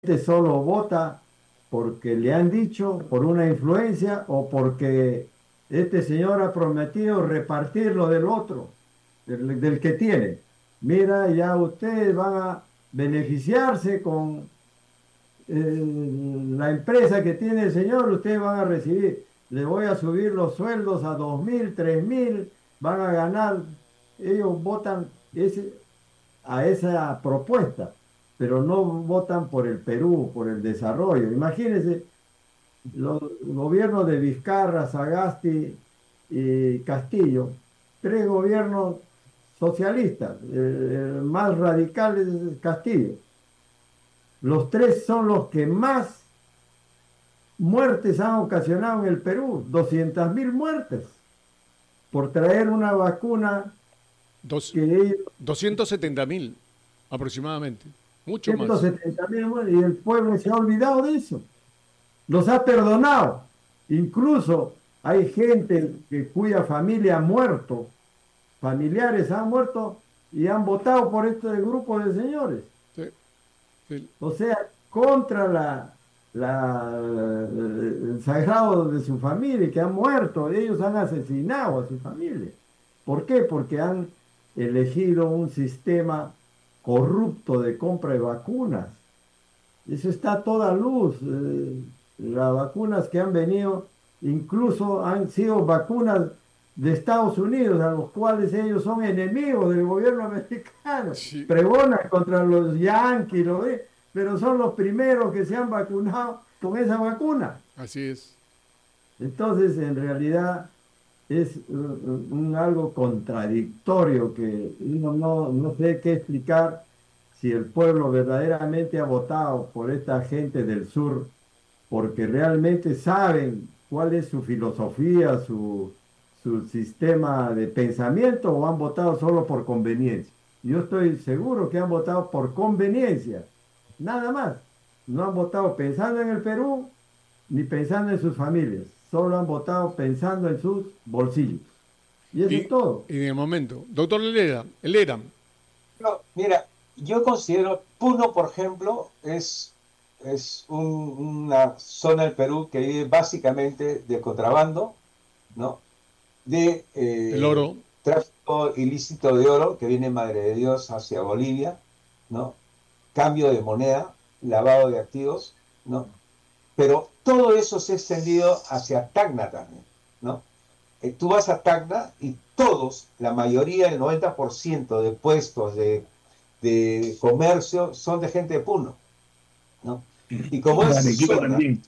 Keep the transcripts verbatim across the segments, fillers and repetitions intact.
solo vota porque le han dicho, por una influencia o porque este señor ha prometido repartir lo del otro, del, del que tiene. Mira, ya ustedes van a beneficiarse con eh, la empresa que tiene el señor, ustedes van a recibir, le voy a subir los sueldos a dos mil, tres mil, van a ganar, ellos votan ese, a esa propuesta, pero no votan por el Perú, por el desarrollo. Imagínense los gobiernos de Vizcarra, Sagasti y Castillo, tres gobiernos socialistas, eh, el más radical es Castillo. Los tres son los que más muertes han ocasionado en el Perú, doscientas mil muertes, por traer una vacuna Dos, que ellos, doscientos setenta mil aproximadamente, mucho ciento más. setenta mil muertes, y el pueblo se ha olvidado de eso, los ha perdonado. Incluso hay gente que, cuya familia ha muerto, familiares han muerto y han votado por este grupo de señores. Sí, sí. O sea, contra la, la, el sagrado de su familia, que han muerto, ellos han asesinado a su familia. ¿Por qué? Porque han elegido un sistema corrupto de compra de vacunas. Eso está a toda luz. Eh, las vacunas que han venido, incluso han sido vacunas de Estados Unidos, a los cuales ellos son enemigos del gobierno americano, Sí, pregonan contra los yanquis, ¿lo ve? Pero son los primeros que se han vacunado con esa vacuna. así es. Entonces, en realidad, es un, un algo contradictorio que uno no, no sé qué explicar si el pueblo verdaderamente ha votado por esta gente del sur, porque realmente saben cuál es su filosofía, su, su sistema de pensamiento, o han votado solo por conveniencia. Yo estoy seguro que han votado por conveniencia, nada más. No han votado pensando en el Perú ni pensando en sus familias, solo han votado pensando en sus bolsillos. Y eso Y, es todo. y en el momento, doctor Helera, Helera, No, mira, yo considero, Puno, por ejemplo, es, es un- una zona del Perú que vive básicamente de contrabando, ¿no? De el eh, oro, tráfico ilícito de oro que viene Madre de Dios hacia Bolivia, ¿no? Cambio de moneda, lavado de activos, ¿no? Pero todo eso se ha extendido hacia Tacna también, ¿no? Eh, tú vas a Tacna y todos, la mayoría, el noventa por ciento de puestos de, de comercio son de gente de Puno, ¿no? Y como es De Arequipa zona, también.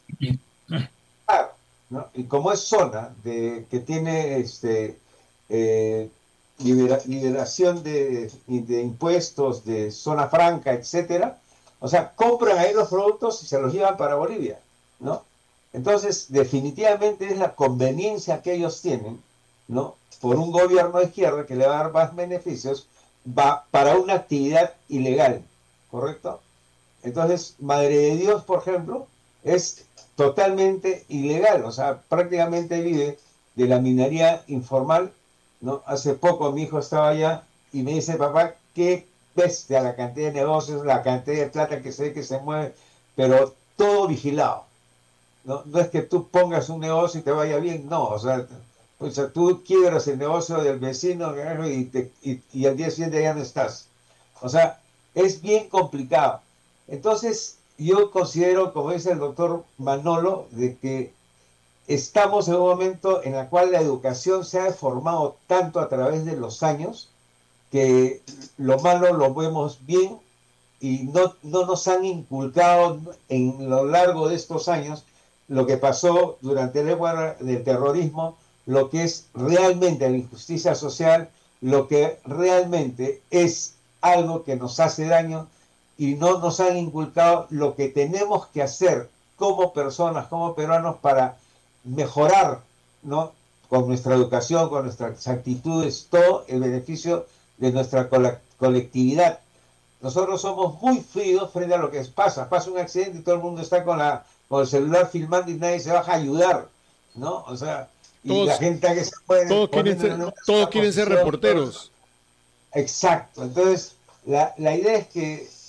claro, ¿no? Y como es zona de, que tiene este, eh, libera- liberación de, de impuestos, de zona franca, etcétera, o sea, compran ahí los productos y se los llevan para Bolivia, ¿no? Entonces, definitivamente es la conveniencia que ellos tienen, ¿no? Por un gobierno de izquierda que le va a dar más beneficios, va para una actividad ilegal, ¿correcto? Entonces, Madre de Dios, por ejemplo, es totalmente ilegal, o sea, prácticamente vive de la minería informal, ¿no? Hace poco mi hijo estaba allá y me dice, papá, qué bestia la cantidad de negocios, la cantidad de plata que se ve que se mueve, pero todo vigilado, ¿no? No es que tú pongas un negocio y te vaya bien, no, o sea, o sea tú quiebras el negocio del vecino y, te, y, y al día siguiente ya no estás. O sea, es bien complicado. Entonces, yo considero, como dice el doctor Manolo, de que estamos en un momento en el cual la educación se ha deformado tanto a través de los años que lo malo lo vemos bien y no, no nos han inculcado en lo largo de estos años lo que pasó durante la época del terrorismo, lo que es realmente la injusticia social, lo que realmente es algo que nos hace daño y no nos han inculcado lo que tenemos que hacer como personas, como peruanos para mejorar, ¿no? Con nuestra educación, con nuestras actitudes, todo el beneficio de nuestra colectividad. Nosotros somos muy fríos frente a lo que pasa. Pasa un accidente y todo el mundo está con, la, con el celular filmando y nadie se baja a ayudar, ¿no? O sea, y la todos, gente que se puede todos quieren poniendo en ser, una todos sola quieren ser posición. Todo eso. reporteros. Exacto. Entonces, la, la idea es que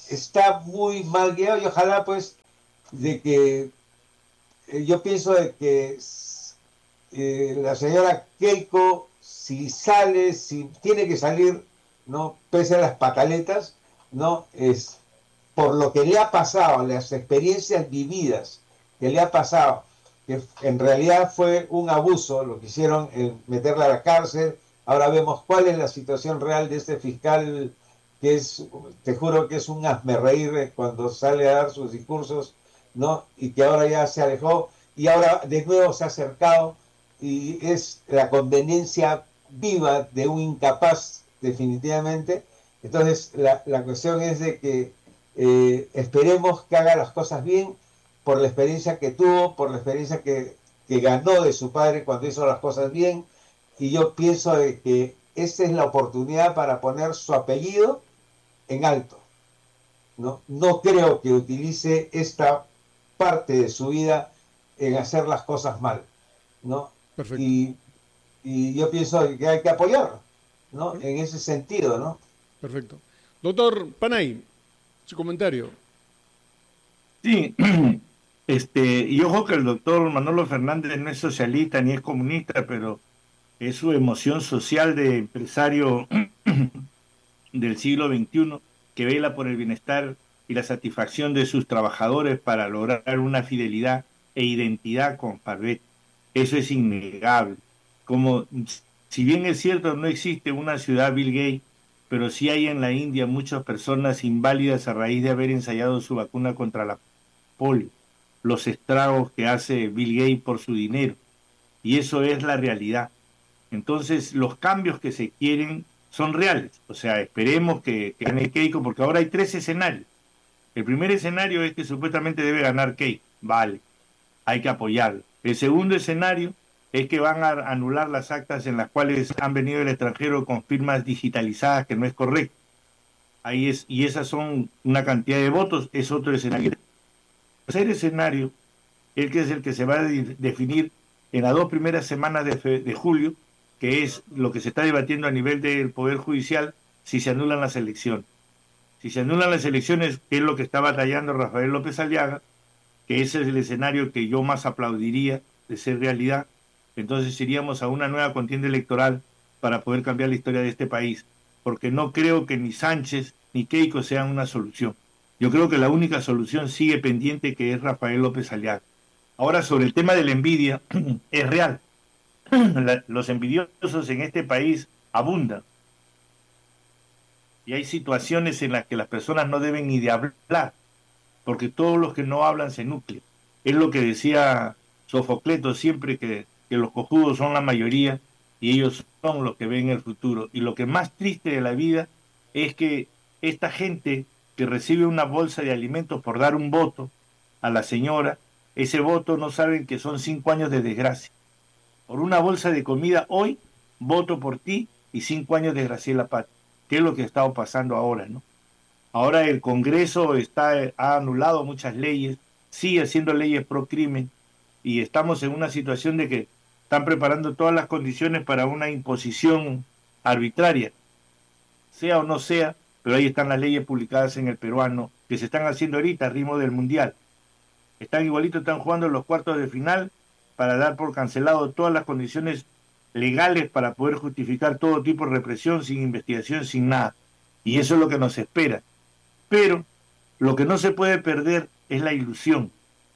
está muy mal guiado y ojalá pues de que eh, yo pienso de que eh, la señora Keiko, si sale, si tiene que salir, ¿no? Pese a las pataletas, ¿no? Es por lo que le ha pasado, las experiencias vividas que le ha pasado, que en realidad fue un abuso, lo que hicieron en meterla a la cárcel. Ahora vemos cuál es la situación real de este fiscal, que es, te juro que es un hazmerreír cuando sale a dar sus discursos, ¿no? Y que ahora ya se alejó y ahora de nuevo se ha acercado y es la conveniencia viva de un incapaz definitivamente. Entonces la, la cuestión es de que eh, esperemos que haga las cosas bien por la experiencia que tuvo, por la experiencia que, que ganó de su padre cuando hizo las cosas bien, y yo pienso de que esta es la oportunidad para poner su apellido en alto. No, no creo que utilice esta parte de su vida en hacer las cosas mal, ¿no? Perfecto. Y, y yo pienso que hay que apoyarlo, ¿no? En ese sentido, ¿no? Perfecto. Doctor Panay, su comentario. Sí, este, y ojo que el doctor Manolo Fernández no es socialista ni es comunista, pero es su emoción social de empresario del siglo veintiuno que vela por el bienestar y la satisfacción de sus trabajadores para lograr una fidelidad e identidad con Parvet. Eso es innegable. Como, si bien es cierto, no existe una ciudad Bill Gates, pero sí hay en la India muchas personas inválidas a raíz de haber ensayado su vacuna contra la polio, los estragos que hace Bill Gates por su dinero. Y eso es la realidad. Entonces, los cambios que se quieren son reales. O sea, esperemos que, que gane Keiko, porque ahora hay tres escenarios. El primer escenario es que supuestamente debe ganar Keiko. Vale, hay que apoyarlo. El segundo escenario es que van a anular las actas en las cuales han venido del extranjero con firmas digitalizadas, que no es correcto. Ahí es, y esas son una cantidad de votos, es otro escenario. El tercer escenario, el que es el que se va a de, definir en las dos primeras semanas de, fe, de julio, que es lo que se está debatiendo a nivel del Poder Judicial, si se anulan las elecciones. Si se anulan las elecciones, que es lo que está batallando Rafael López Aliaga, que ese es el escenario que yo más aplaudiría de ser realidad, entonces iríamos a una nueva contienda electoral para poder cambiar la historia de este país, porque no creo que ni Sánchez ni Keiko sean una solución. Yo creo que la única solución sigue pendiente, que es Rafael López Aliaga. Ahora, sobre el tema de la envidia, es real. La, los envidiosos en este país abundan. Y hay situaciones en las que las personas no deben ni de hablar, porque todos los que no hablan se nuclean. Es lo que decía Sofocleto siempre, que, que los cojudos son la mayoría y ellos son los que ven el futuro. Y lo que más triste de la vida es que esta gente que recibe una bolsa de alimentos por dar un voto a la señora, ese voto no saben que son cinco años de desgracia. Por una bolsa de comida hoy, voto por ti y cinco años de Graciela Paz, que es lo que ha estado pasando ahora, ¿no? Ahora el Congreso está, ha anulado muchas leyes, sigue haciendo leyes pro crimen, y estamos en una situación de que están preparando todas las condiciones para una imposición arbitraria, sea o no sea, pero ahí están las leyes publicadas en el peruano, que se están haciendo ahorita a ritmo del Mundial. Están igualitos, están jugando en los cuartos de final para dar por cancelado todas las condiciones legales para poder justificar todo tipo de represión, sin investigación, sin nada. Y eso es lo que nos espera. Pero lo que no se puede perder es la ilusión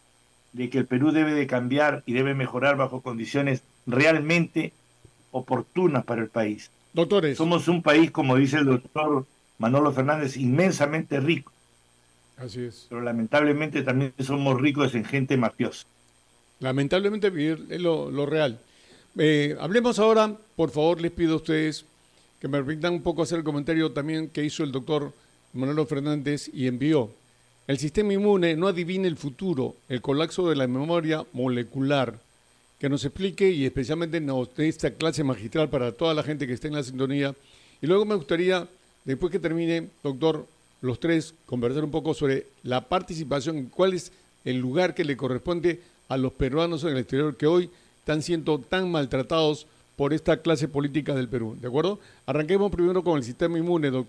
de que el Perú debe de cambiar y debe mejorar bajo condiciones realmente oportunas para el país. Doctores. Somos un país, como dice el doctor Manolo Fernández, inmensamente rico. Así es. Pero lamentablemente también somos ricos en gente mafiosa. Lamentablemente es lo, lo real. Eh, hablemos ahora, por favor, les pido a ustedes que me permitan un poco hacer el comentario también que hizo el doctor Manolo Fernández y envió. El sistema inmune no adivina el futuro, el colapso de la memoria molecular. Que nos explique, y especialmente en esta clase magistral para toda la gente que esté en la sintonía. Y luego me gustaría, después que termine, doctor, los tres, conversar un poco sobre la participación, cuál es el lugar que le corresponde a los peruanos en el exterior que hoy están siendo tan maltratados por esta clase política del Perú. ¿De acuerdo? Arranquemos primero con el sistema inmune, doctor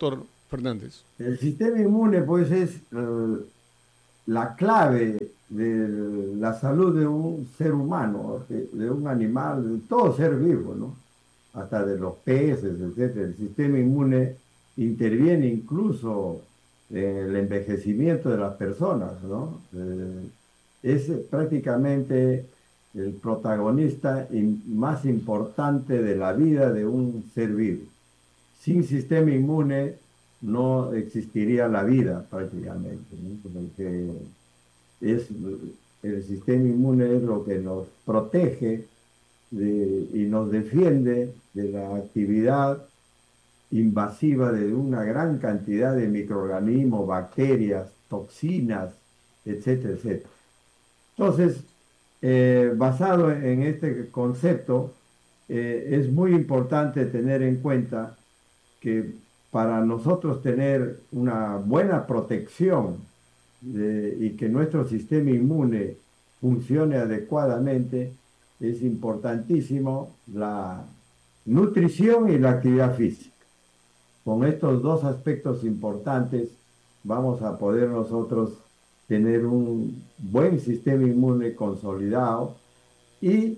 Fernández. El sistema inmune, pues, es eh, la clave de la salud de un ser humano, de, de un animal, de todo ser vivo, ¿no? Hasta de los peces, etcétera. El sistema inmune interviene incluso en el envejecimiento de las personas, ¿no? Eh, es prácticamente el protagonista in- más importante de la vida de un ser vivo. Sin sistema inmune no existiría la vida prácticamente, ¿no? Porque es, el sistema inmune es lo que nos protege de- y nos defiende de la actividad invasiva de una gran cantidad de microorganismos, bacterias, toxinas, etcétera, etcétera. Entonces, eh, basado en este concepto, eh, es muy importante tener en cuenta que para nosotros tener una buena protección de- y que nuestro sistema inmune funcione adecuadamente, es importantísimo la nutrición y la actividad física. Con estos dos aspectos importantes vamos a poder nosotros tener un buen sistema inmune consolidado y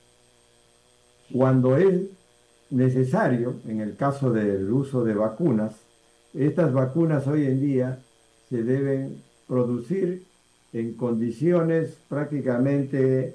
cuando es necesario, en el caso del uso de vacunas, estas vacunas hoy en día se deben producir en condiciones prácticamente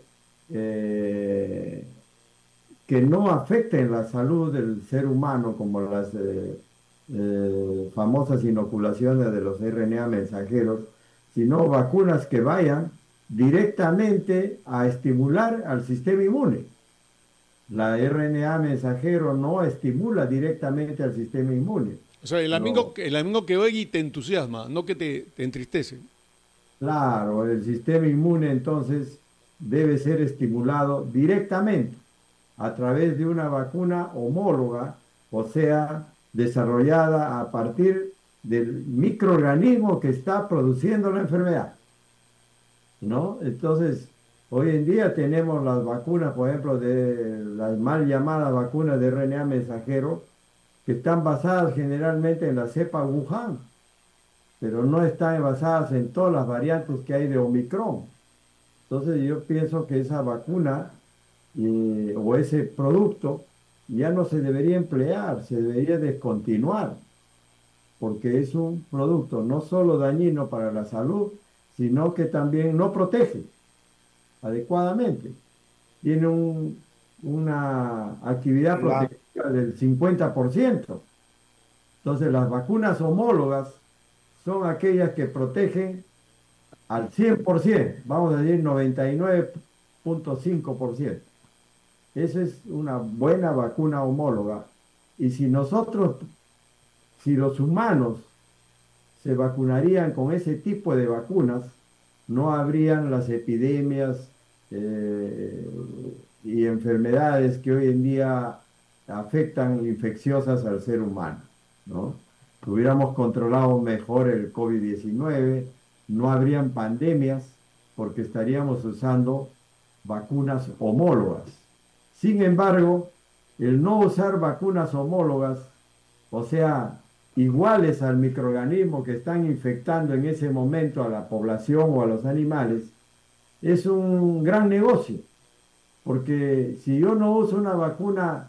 eh, que no afecten la salud del ser humano, como las eh, eh, famosas inoculaciones de los R N A mensajeros, sino vacunas que vayan directamente a estimular al sistema inmune. La R N A mensajero no estimula directamente al sistema inmune. O sea, el amigo, No, el amigo que oye y te entusiasma, no que te, te entristece. claro, el sistema inmune entonces debe ser estimulado directamente a través de una vacuna homóloga, o sea, desarrollada a partir del microorganismo que está produciendo la enfermedad, ¿no? Entonces, hoy en día tenemos las vacunas, por ejemplo, de las mal llamadas vacunas de R N A mensajero, que están basadas generalmente en la cepa Wuhan, pero no están basadas en todas las variantes que hay de Omicron. Entonces yo pienso que esa vacuna eh, o ese producto ya no se debería emplear, se debería descontinuar, porque es un producto no solo dañino para la salud, sino que también no protege adecuadamente. Tiene un- una actividad La- protectiva del cincuenta por ciento. Entonces las vacunas homólogas son aquellas que protegen al cien por ciento, vamos a decir noventa y nueve punto cinco por ciento. Esa es una buena vacuna homóloga. Y si nosotros, si los humanos se vacunarían con ese tipo de vacunas, no habrían las epidemias eh, y enfermedades que hoy en día afectan infecciosas al ser humano, ¿no? Hubiéramos controlado mejor el COVID diecinueve, no habrían pandemias porque estaríamos usando vacunas homólogas. Sin embargo, el no usar vacunas homólogas, o sea, iguales al microorganismo que están infectando en ese momento a la población o a los animales, es un gran negocio, porque si yo no uso una vacuna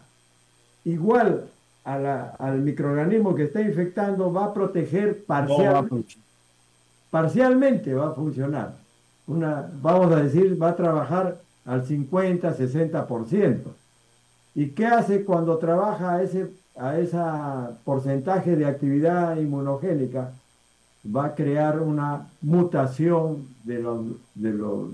igual a la- al microorganismo que está infectando, va a proteger no va a parcial, funcionar. parcialmente, va a funcionar. Una, vamos a decir, va a trabajar al cincuenta, sesenta por ciento. ¿Y qué hace cuando trabaja a ese a ese porcentaje de actividad inmunogénica? Va a crear una mutación de los, de los,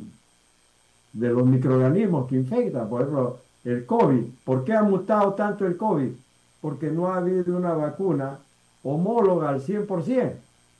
de los microorganismos que infectan. Por ejemplo, el COVID. ¿Por qué ha mutado tanto el COVID? Porque no ha habido una vacuna homóloga al cien por ciento.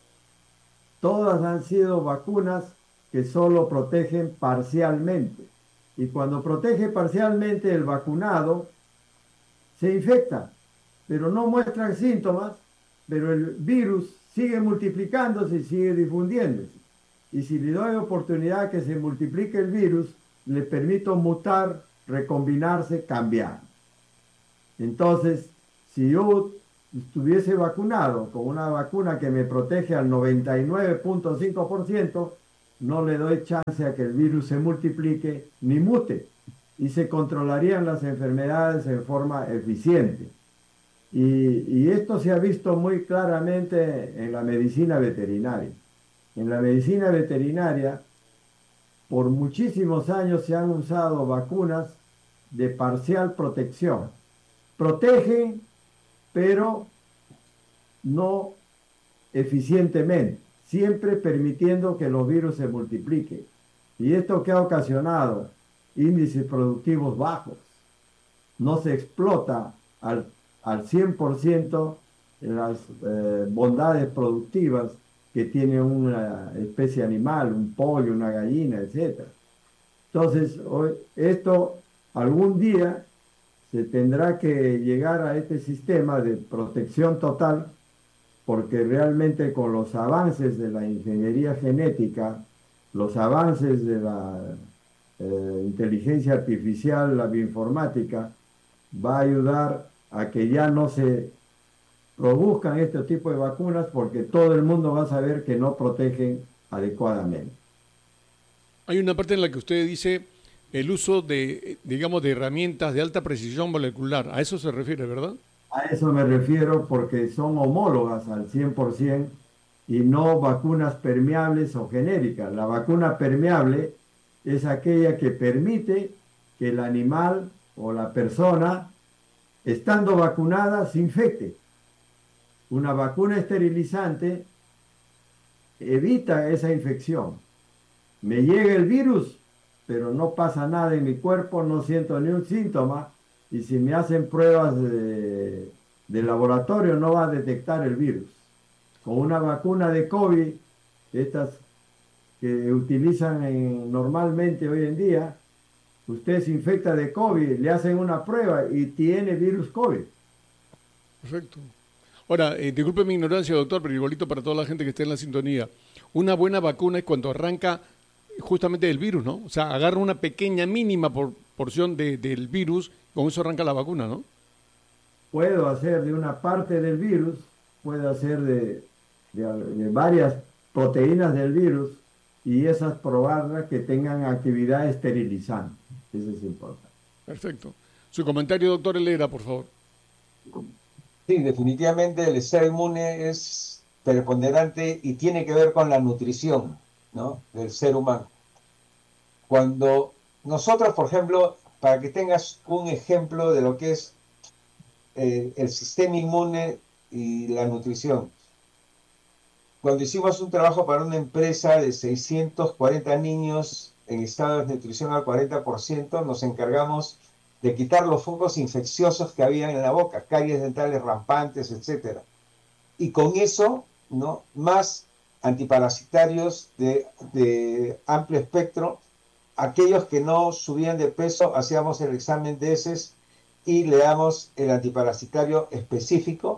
Todas han sido vacunas que solo protegen parcialmente. Y cuando protege parcialmente el vacunado, se infecta, pero no muestran síntomas, pero el virus sigue multiplicándose y sigue difundiéndose. Y si le doy oportunidad que se multiplique el virus, le permito mutar, recombinarse, cambiar. Entonces, si yo estuviese vacunado con una vacuna que me protege al noventa y nueve punto cinco por ciento, no le doy chance a que el virus se multiplique ni mute y se controlarían las enfermedades en forma eficiente. Y, y esto se ha visto muy claramente en la medicina veterinaria. En la medicina veterinaria, por muchísimos años se han usado vacunas de parcial protección. Protegen, pero no eficientemente, siempre permitiendo que los virus se multipliquen. ¿Y esto qué ha ocasionado? Índices productivos bajos. No se explota al, al cien por ciento las eh, bondades productivas que tiene una especie animal, un pollo, una gallina, etcétera. Entonces, hoy, esto algún día se tendrá que llegar a este sistema de protección total, porque realmente con los avances de la ingeniería genética, los avances de la eh, inteligencia artificial, la bioinformática, va a ayudar a que ya no se produzcan este tipo de vacunas, porque todo el mundo va a saber que no protegen adecuadamente. Hay una parte en la que usted dice el uso de, digamos, de herramientas de alta precisión molecular. A eso se refiere, ¿verdad? A eso me refiero, porque son homólogas al cien por ciento y no vacunas permeables o genéricas. La vacuna permeable es aquella que permite que el animal o la persona, estando vacunada, se infecte. Una vacuna esterilizante evita esa infección. Me llega el virus, pero no pasa nada en mi cuerpo, no siento ni un síntoma, y si me hacen pruebas de, de laboratorio no va a detectar el virus. Con una vacuna de COVID, estas que utilizan en, normalmente hoy en día, usted se infecta de COVID, le hacen una prueba y tiene virus COVID. Perfecto. Ahora, eh, disculpe mi ignorancia, doctor, pero igualito para toda la gente que esté en la sintonía. Una buena vacuna es cuando arranca justamente el virus, ¿no? O sea, agarra una pequeña, mínima por, porción de, del virus, con eso arranca la vacuna, ¿no? Puedo hacer de una parte del virus, puedo hacer de, de, de varias proteínas del virus, y esas probarlas que tengan actividad esterilizante. Eso es importante. Perfecto. Su comentario, doctor Helera, por favor. Sí, definitivamente el ser inmune es preponderante y tiene que ver con la nutrición, ¿no?, del ser humano. Cuando nosotros, por ejemplo, para que tengas un ejemplo de lo que es eh, el sistema inmune y la nutrición. Cuando hicimos un trabajo para una empresa de seiscientos cuarenta niños en estado de nutrición al cuarenta por ciento, nos encargamos de quitar los fungos infecciosos que había en la boca, caries dentales rampantes, etcétera. Y con eso, ¿no?, más antiparasitarios de, de amplio espectro. Aquellos que no subían de peso, hacíamos el examen de heces y le damos el antiparasitario específico,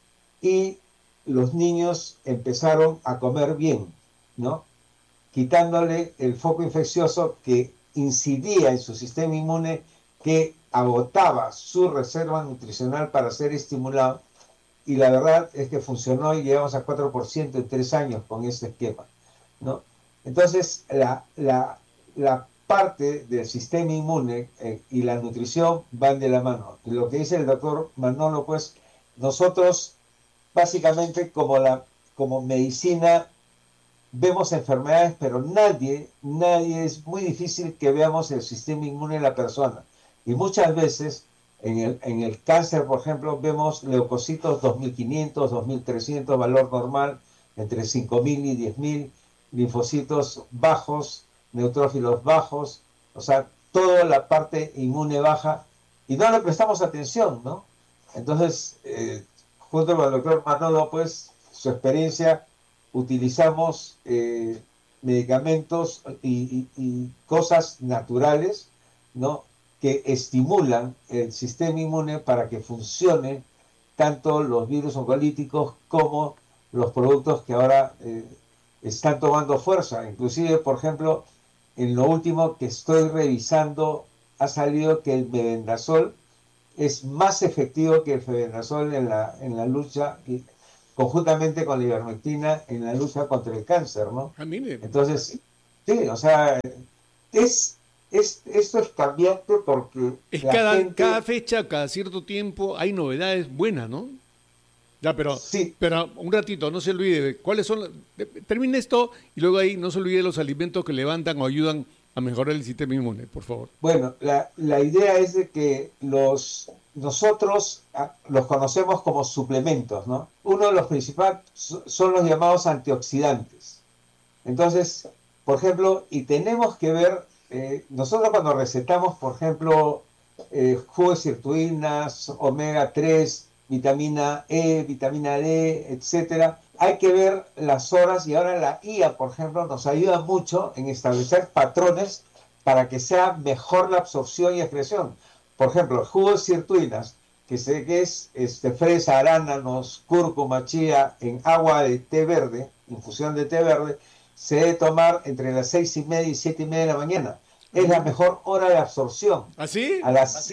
y los niños empezaron a comer bien, ¿no?, quitándole el foco infeccioso que incidía en su sistema inmune, que agotaba su reserva nutricional para ser estimulado. Y la verdad es que funcionó y llegamos a cuatro por ciento en tres años con este esquema, ¿no? Entonces, la, la, la parte del sistema inmune eh, y la nutrición van de la mano. Y lo que dice el doctor Manolo, pues, nosotros básicamente como, la, como medicina vemos enfermedades, pero nadie, nadie, es muy difícil que veamos el sistema inmune de la persona. Y muchas veces en el, en el cáncer, por ejemplo, vemos leucocitos dos mil quinientos, dos mil trescientos, valor normal, entre cinco mil y diez mil, linfocitos bajos, neutrófilos bajos, o sea, toda la parte inmune baja, y no le prestamos atención, ¿no? Entonces, eh, junto con el doctor Manolo, pues, su experiencia, utilizamos eh, medicamentos y, y, y cosas naturales, ¿no?, que estimulan el sistema inmune para que funcione tanto los virus oncolíticos como los productos que ahora eh, están tomando fuerza. Inclusive, por ejemplo, en lo último que estoy revisando, ha salido que el mebendazol es más efectivo que el febendazol en la, en la lucha, y, conjuntamente con la ivermectina, en la lucha contra el cáncer, ¿no? Ah, mire. Entonces, sí, o sea, es, es, esto es cambiante porque Es la cada, gente, cada fecha, cada cierto tiempo, hay novedades buenas, ¿no? Ya, pero, sí, pero un ratito, no se olvide, ¿cuáles son? la- Termine esto y luego ahí no se olvide los alimentos que levantan o ayudan a mejorar el sistema inmune, por favor. bueno, la, la idea es de que los, nosotros ah, los conocemos como suplementos, ¿no? Uno de los principales so- son los llamados antioxidantes. Entonces, por ejemplo, y tenemos que ver, eh, nosotros cuando recetamos, por ejemplo, eh, jugo de sirtuinas, omega tres, vitamina E, vitamina D, etcétera, hay que ver las horas y ahora la I A, por ejemplo, nos ayuda mucho en establecer patrones para que sea mejor la absorción y excreción. Por ejemplo, el jugo de sirtuinas, que sé que es este, fresa, arándanos, cúrcuma, chía, en agua de té verde, infusión de té verde, se debe tomar entre las seis y media y siete y media de la mañana. Es la mejor hora de absorción. ¿Así? A las,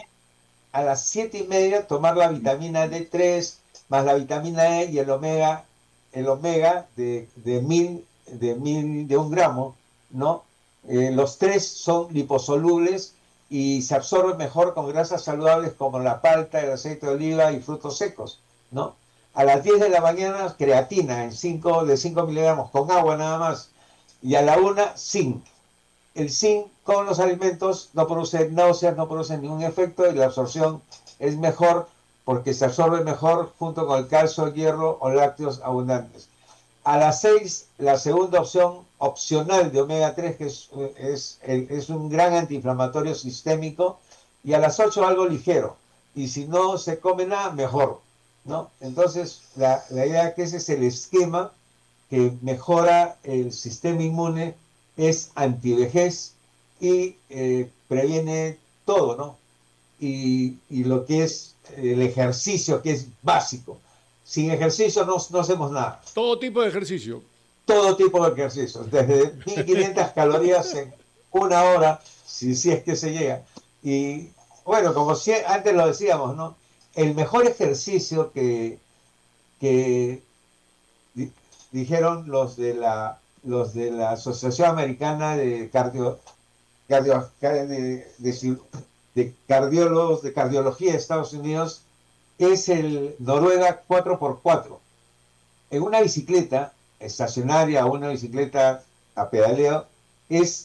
a las siete y media tomar la vitamina D tres más la vitamina E y el omega, el omega de, de mil, de mil, de un gramo, ¿no? Eh, los tres son liposolubles y se absorben mejor con grasas saludables como la palta, el aceite de oliva y frutos secos, ¿no? A las diez de la mañana, creatina en cinco, de cinco miligramos con agua nada más. Y a la una, zinc. El zinc con los alimentos no produce náuseas, no produce ningún efecto y la absorción es mejor porque se absorbe mejor junto con el calcio, hierro o lácteos abundantes. A las seis, la segunda opción opcional de omega tres, que es, es, es un gran antiinflamatorio sistémico, y a las ocho algo ligero. Y si no se come nada, mejor, ¿no? Entonces, la, la idea es que ese es el esquema que mejora el sistema inmune, es antivejez y eh, previene todo, ¿no? Y, y, lo que es el ejercicio, que es básico. Sin ejercicio no, no hacemos nada. Todo tipo de ejercicio. Todo tipo de ejercicios, desde mil quinientas calorías en una hora, si, si es que se llega. Y bueno, como si, antes lo decíamos, ¿no? El mejor ejercicio que, que di, dijeron los de la los de la Asociación Americana de Cardio, cardio de, de, de cardiólogos de cardiología de Estados Unidos es el Noruega cuatro por cuatro. En una bicicleta estacionaria o una bicicleta a pedaleo es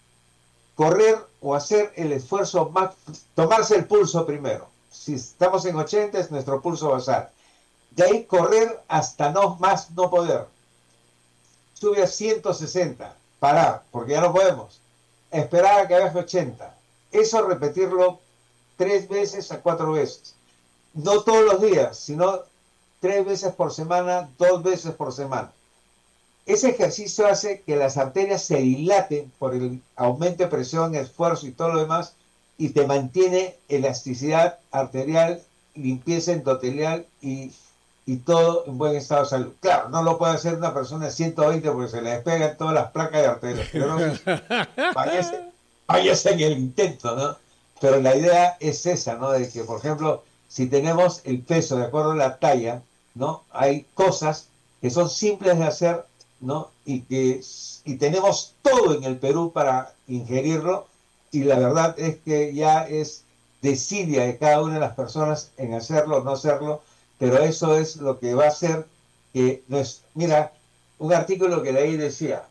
correr o hacer el esfuerzo más, tomarse el pulso primero. Si estamos en ochenta es nuestro pulso basal. De ahí correr hasta no más no poder. Sube a ciento sesenta, parar, porque ya no podemos. Esperar a que baje ochenta. Eso repetirlo tres veces a cuatro veces. No todos los días, sino tres veces por semana, dos veces por semana. Ese ejercicio hace que las arterias se dilaten por el aumento de presión, esfuerzo y todo lo demás, y te mantiene elasticidad arterial, limpieza endotelial y, y todo en buen estado de salud. Claro, no lo puede hacer una persona de ciento veinte porque se le despegan todas las placas de arteriosclerosis. Váyase, váyase en el intento, ¿no? Pero la idea es esa, ¿no? De que, por ejemplo, si tenemos el peso de acuerdo a la talla, ¿no? Hay cosas que son simples de hacer, ¿no? Y que y tenemos todo en el Perú para ingerirlo, y la verdad es que ya es desidia de cada una de las personas en hacerlo o no hacerlo, pero eso es lo que va a hacer que, no es, mira, un artículo que leí decía,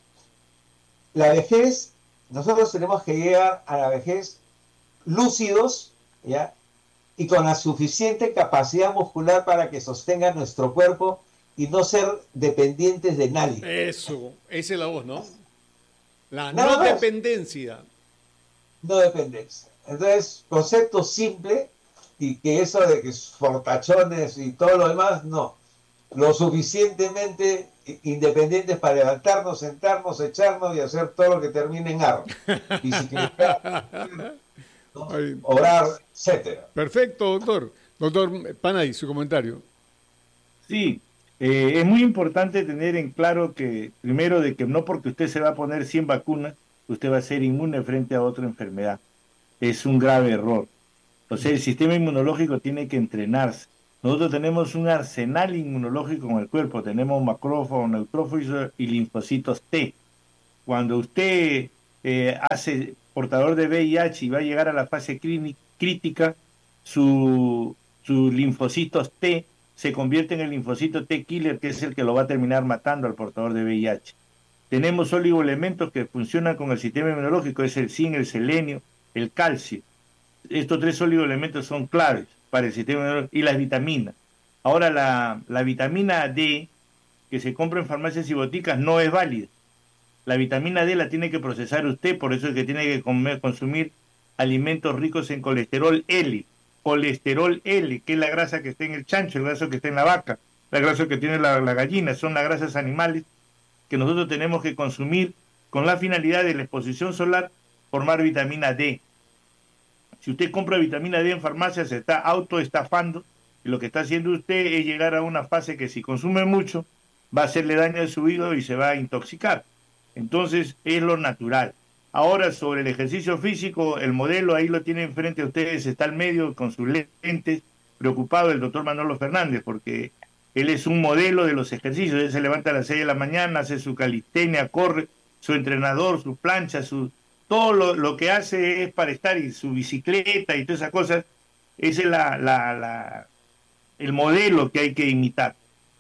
la vejez, nosotros tenemos que llegar a la vejez lúcidos, ¿ya? Y con la suficiente capacidad muscular para que sostenga nuestro cuerpo y no ser dependientes de nadie. Eso, esa es la voz, ¿no? La Nada no más. dependencia. No dependencia. Entonces, concepto simple, y que eso de que fortachones y todo lo demás, no. Lo suficientemente independientes para levantarnos, sentarnos, echarnos y hacer todo lo que termine en arro. Bicicleta, ¿no? Ay, Orar, etcétera. perfecto, doctor. Doctor Panay, su comentario. Sí, eh, es muy importante tener en claro que, primero, de que no porque usted se va a poner cien vacunas, usted va a ser inmune frente a otra enfermedad. Es un grave error. O sea, el sistema inmunológico tiene que entrenarse. Nosotros tenemos un arsenal inmunológico en el cuerpo. Tenemos macrófagos, neutrófilos y linfocitos T. Cuando usted eh, hace portador de V I H y va a llegar a la fase crítica, su, sus linfocitos T se convierten en el linfocito T killer, que es el que lo va a terminar matando al portador de V I H. Tenemos oligoelementos que funcionan con el sistema inmunológico, es el zinc, el selenio, el calcio. Estos tres oligoelementos son claves para el sistema inmunológico, y las vitaminas. Ahora, la, la vitamina D que se compra en farmacias y boticas no es válida. La vitamina D la tiene que procesar usted, por eso es que tiene que comer, consumir alimentos ricos en colesterol L. Colesterol L, que es la grasa que está en el chancho, el grasa que está en la vaca, la grasa que tiene la, la gallina, son las grasas animales que nosotros tenemos que consumir con la finalidad de la exposición solar, formar vitamina D. Si usted compra vitamina D en farmacia, se está autoestafando, y lo que está haciendo usted es llegar a una fase que si consume mucho, va a hacerle daño a su hígado y se va a intoxicar. Entonces, es lo natural. Ahora, sobre el ejercicio físico, el modelo ahí lo tiene enfrente a ustedes, está al medio con sus lentes, preocupado el doctor Manolo Fernández, porque él es un modelo de los ejercicios. Él se levanta a las seis de la mañana, hace su calistenia, corre, su entrenador, su plancha, su, todo lo, lo que hace es para estar, y su bicicleta y todas esas cosas. Ese es la, la, la, el modelo que hay que imitar.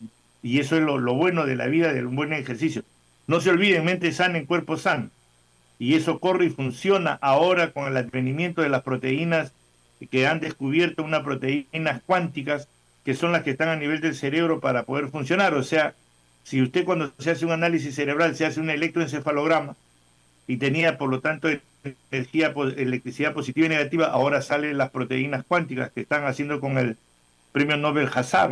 Y eso es lo, lo bueno de la vida, del buen ejercicio. No se olviden, mente sana en cuerpo sano. Y eso corre y funciona ahora con el advenimiento de las proteínas que han descubierto, unas proteínas cuánticas que son las que están a nivel del cerebro para poder funcionar. O sea, si usted cuando se hace un análisis cerebral se hace un electroencefalograma y tenía por lo tanto energía, electricidad positiva y negativa, ahora salen las proteínas cuánticas que están haciendo con el premio Nobel Hasabi.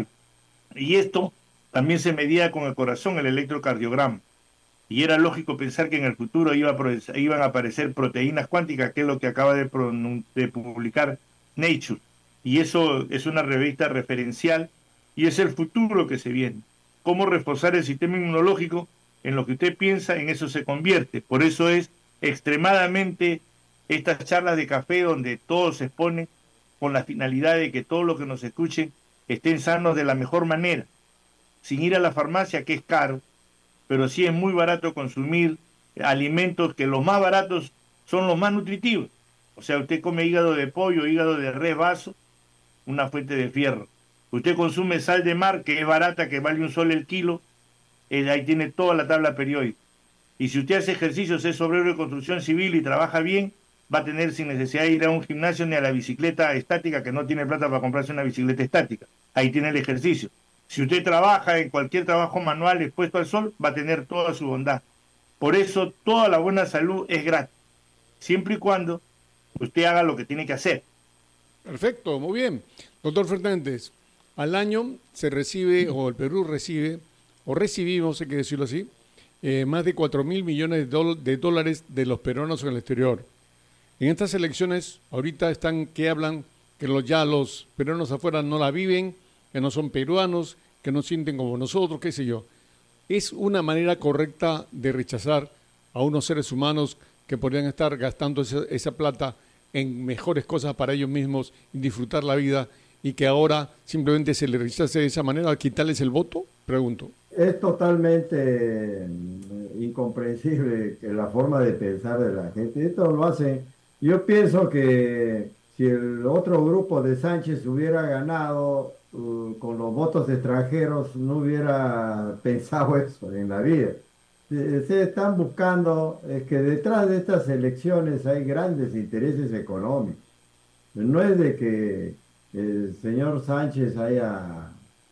Y esto también se medía con el corazón, el electrocardiograma. Y era lógico pensar que en el futuro iba a, iban a aparecer proteínas cuánticas, que es lo que acaba de, de publicar Nature. Y eso es una revista referencial y es el futuro que se viene. Cómo reforzar el sistema inmunológico, en lo que usted piensa, en eso se convierte. Por eso es extremadamente estas charlas de café donde todos se exponen con la finalidad de que todos los que nos escuchen estén sanos de la mejor manera, sin ir a la farmacia, que es caro, pero sí es muy barato consumir alimentos que los más baratos son los más nutritivos. O sea, usted come hígado de pollo, hígado de res vaso, una fuente de fierro. Usted consume sal de mar, que es barata, que vale un sol el kilo, eh, ahí tiene toda la tabla periódica. Y si usted hace ejercicios, es obrero de construcción civil y trabaja bien, va a tener sin necesidad de ir a un gimnasio ni a la bicicleta estática, que no tiene plata para comprarse una bicicleta estática. Ahí tiene el ejercicio. Si usted trabaja en cualquier trabajo manual expuesto al sol, va a tener toda su bondad. Por eso, toda la buena salud es gratis, siempre y cuando usted haga lo que tiene que hacer. Perfecto, muy bien. Doctor Fernández, al año se recibe, o el Perú recibe, o recibimos, hay que decirlo así, eh, más de cuatro mil millones de, do de dólares de los peruanos en el exterior. En estas elecciones, ahorita están que hablan que los, ya los peruanos afuera no la viven, que no son peruanos, que no sienten como nosotros, qué sé yo. Es una manera correcta de rechazar a unos seres humanos que podrían estar gastando esa, esa plata en mejores cosas para ellos mismos y disfrutar la vida, y que ahora simplemente se les rechace de esa manera, al quitarles el voto, pregunto. Es totalmente incomprensible que la forma de pensar de la gente. Esto lo hacen. Yo pienso que si el otro grupo de Sánchez hubiera ganado uh, con los votos extranjeros, no hubiera pensado eso en la vida. Se, se están buscando, es que detrás de estas elecciones hay grandes intereses económicos. No es de que el señor Sánchez haya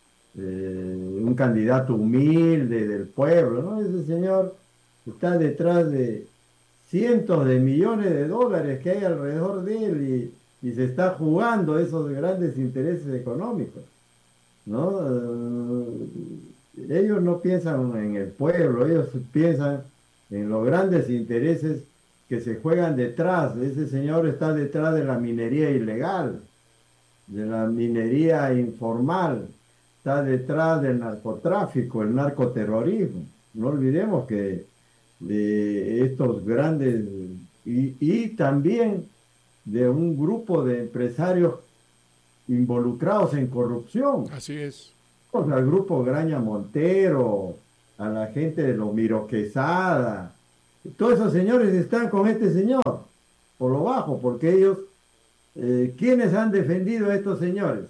eh, un candidato humilde del pueblo, ¿no? Ese señor está detrás de cientos de millones de dólares que hay alrededor de él, y, y se está jugando esos grandes intereses económicos, ¿no? Uh, ellos no piensan en el pueblo, ellos piensan en los grandes intereses que se juegan detrás. Ese señor está detrás de la minería ilegal, de la minería informal, está detrás del narcotráfico, el narcoterrorismo. No olvidemos que de estos grandes, y, y también de un grupo de empresarios involucrados en corrupción. Así es. Pues, al grupo Graña Montero, a la gente de los Miro Quesada. Todos esos señores están con este señor, por lo bajo, porque ellos, eh, ¿quiénes han defendido a estos señores?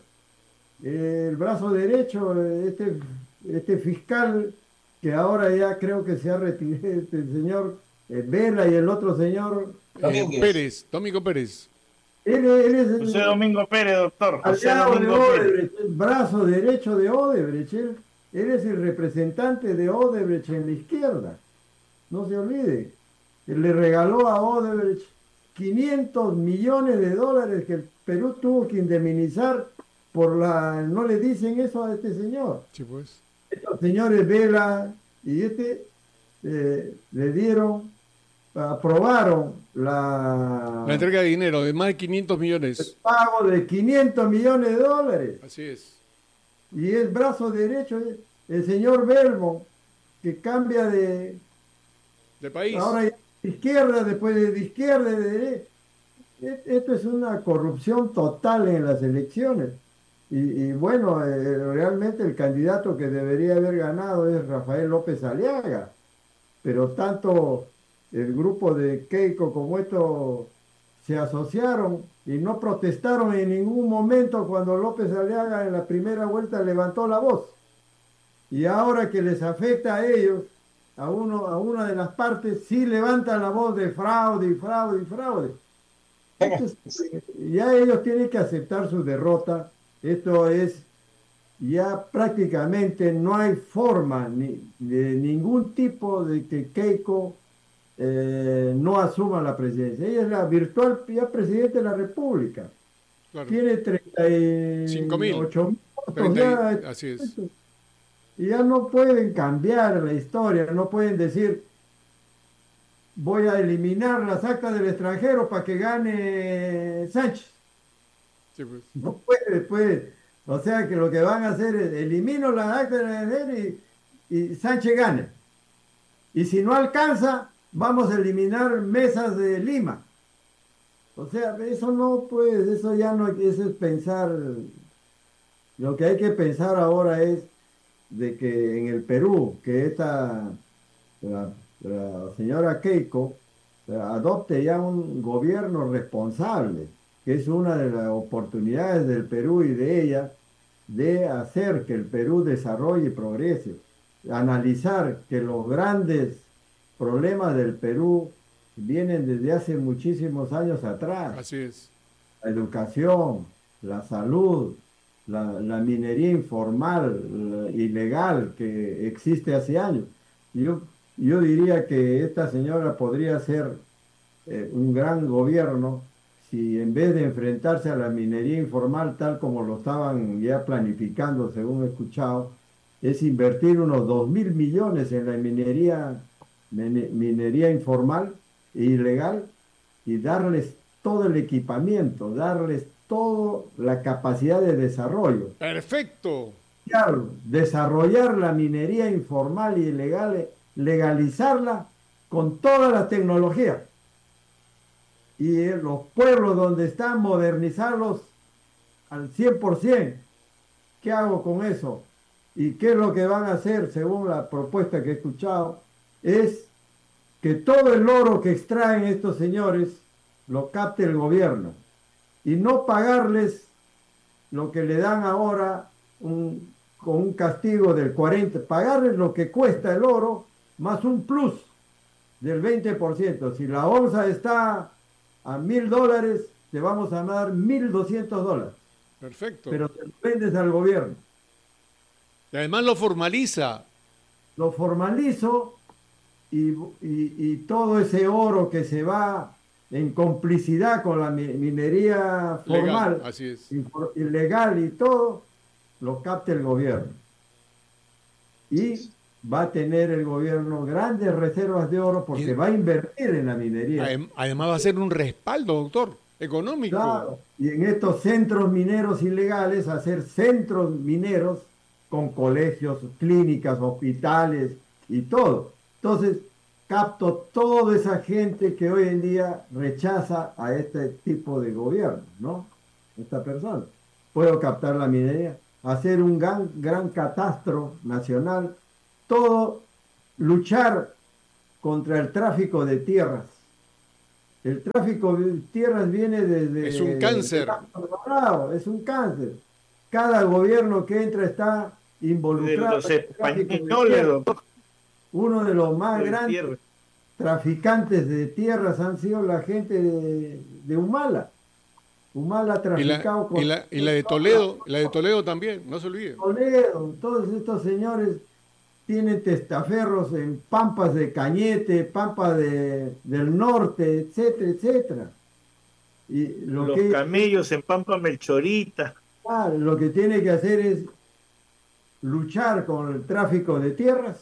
Eh, el brazo derecho, eh, este, este fiscal, que ahora ya creo que se ha retirado, este señor eh, Vela y el otro señor. Eh, Pérez, Domingo Pérez. Él, él es José Domingo Pérez, doctor. José aliado de Domingo Pérez. Odebrecht, el brazo derecho de Odebrecht. Él, él es el representante de Odebrecht en la izquierda. No se olvide. Él le regaló a Odebrecht quinientos millones de dólares que el Perú tuvo que indemnizar por la... No le dicen eso a este señor. Sí, pues. Estos señores Vela y este eh, le dieron, aprobaron la... La entrega de dinero de más de quinientos millones. El pago de quinientos millones de dólares. Así es. Y el brazo derecho, el señor Belmo, que cambia de... De país. Ahora ya de izquierda, después de, de izquierda, de derecha. Esto es una corrupción total en las elecciones. Y, y bueno, eh, realmente el candidato que debería haber ganado es Rafael López Aliaga. Pero tanto el grupo de Keiko como esto se asociaron y no protestaron en ningún momento cuando López Aliaga en la primera vuelta levantó la voz. Y ahora que les afecta a ellos, a, uno, a una de las partes, sí levantan la voz de fraude y fraude y fraude. Entonces, ya ellos tienen que aceptar su derrota. Esto es, ya prácticamente no hay forma ni de ningún tipo de que Keiko eh, no asuma la presidencia. Ella es la virtual ya presidente de la República. Claro. Tiene treinta y ocho mil votos. Ya, así es. Y ya no pueden cambiar la historia, no pueden decir voy a eliminar las actas del extranjero para que gane Sánchez. Sí, pues. No puede, puede. O sea que lo que van a hacer es elimino las actas del extranjero y, y Sánchez gana. Y si no alcanza, vamos a eliminar mesas de Lima. O sea, eso no pues, eso ya no, eso es pensar. Lo que hay que pensar ahora es de que en el Perú, que esta, la, la señora Keiko adopte ya un gobierno responsable, que es una de las oportunidades del Perú y de ella, de hacer que el Perú desarrolle y progrese. Analizar que los grandes problemas del Perú vienen desde hace muchísimos años atrás. Así es. La educación, la salud, la, la minería informal, la, ilegal, que existe hace años. Yo, yo diría que esta señora podría ser eh, un gran gobierno si en vez de enfrentarse a la minería informal tal como lo estaban ya planificando, según he escuchado, es invertir unos dos mil millones en la minería, minería informal e ilegal y darles todo el equipamiento, darles toda la capacidad de desarrollo. Perfecto. Claro, desarrollar la minería informal y ilegal, legalizarla con toda la tecnología. Y en los pueblos donde están, modernizarlos al cien por ciento. ¿Qué hago con eso? ¿Y qué es lo que van a hacer, según la propuesta que he escuchado? Es que todo el oro que extraen estos señores lo capte el gobierno y no pagarles lo que le dan ahora un, con un castigo del cuarenta por ciento, pagarles lo que cuesta el oro más un plus del veinte por ciento. Si la onza está a mil dólares, te vamos a dar mil doscientos dólares. Perfecto. Pero te lo vendes al gobierno. Y además lo formaliza. Lo formalizo y, y, y todo ese oro que se va en complicidad con la minería formal, legal, así es, ilegal y todo, lo capta el gobierno. Y va a tener el gobierno grandes reservas de oro porque y, va a invertir en la minería. Además va a ser un respaldo, doctor, económico. Claro, y en estos centros mineros ilegales, hacer centros mineros con colegios, clínicas, hospitales y todo. Entonces, capto toda esa gente que hoy en día rechaza a este tipo de gobierno, ¿no? Esta persona. Puedo captar la minería, hacer un gran, gran catastro nacional, todo luchar contra el tráfico de tierras. El tráfico de tierras viene desde... Es un cáncer. Es un cáncer. Cada gobierno que entra está involucrado. De los españoles, doctor. Uno de los más de grandes tierra. traficantes de tierras han sido la gente de, de Humala. Humala ha Y la, traficado con... y, la, y la de Toledo, la de Toledo también, no se olvide. Toledo, todos estos señores tienen testaferros en Pampas de Cañete, Pampas de, del Norte, etcétera, etcétera. Y lo Los que, camellos en Pampa Melchorita. ah, lo que tiene que hacer es luchar con el tráfico de tierras,